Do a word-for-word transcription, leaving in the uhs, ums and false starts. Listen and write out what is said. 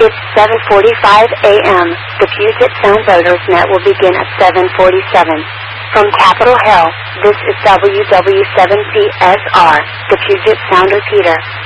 It's seven forty-five a m The Puget Sound Voters Net will begin at seven forty-seven. From Capitol Hill, this is W W seven C S R, the Puget Sound Repeater.